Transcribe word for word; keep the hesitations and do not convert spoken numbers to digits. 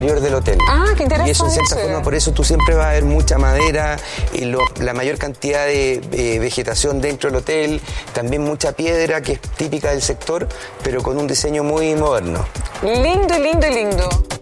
del hotel. Ah, qué interesante. Y eso en cierta forma, por eso tú siempre vas a ver mucha madera y lo, la mayor cantidad de eh, vegetación dentro del hotel, también mucha piedra que es típica del sector, pero con un diseño muy moderno. Lindo, lindo, lindo.